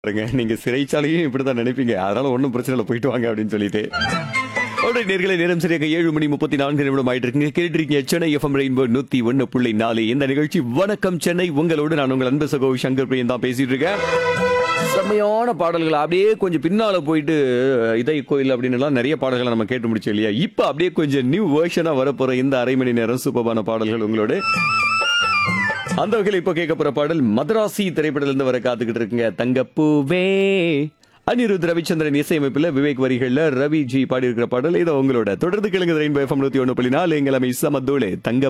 பாருங்க, நீங்க சிறைச்சாலையும் இப்படிதான் நினைப்பீங்க. அதனால ஒண்ணும் பிரச்சனை இல்ல. போயிட்டு வாங்க அப்படின்னு சொல்லிட்டு. அவருடைய நேர்களை நேரம் சரியாக 7:34 ஆயிட்டு இருக்குங்க. கேட்டிருக்கீங்க சென்னை எஃப்எம் ரெயின்போ 101.4. இந்த நிகழ்ச்சி வணக்கம் சென்னை. உங்களோடு நான் உங்கள் அன்பு சகோ சங்கர் பிரியன் தான் பேசிட்டு இருக்கேன். செம்மையான பாடல்கள் அப்படியே கொஞ்சம் பின்னால போயிட்டு இதய கோயில் அப்படின்னு எல்லாம் நிறைய பாடல்களை நம்ம கேட்டு முடிச்சோம் இல்லையா? இப்ப அப்படியே கொஞ்சம் நியூ வெர்ஷனா வரப்போற இந்த அரை மணி நேரம் சூப்பரான பாடல்கள் உங்களோட. அந்த வகையில் இப்போ கேட்க போற பாடல் மதராசி திரைப்படத்திலிருந்து வர காத்துக்கிட்டு இருக்குங்க. தங்கப்பூவே அனிருத் ரவிச்சந்திரன் இசையமைப்பில் விவேக் வரிகள்ல ரவி ஜி பாடி இருக்கிற பாடல். இதை உங்களோட தொடர்ந்து கேளுங்க. ரெயின்போ எஃப்எம் 101.4 எங்கள் அமை சமத்தோடு தங்க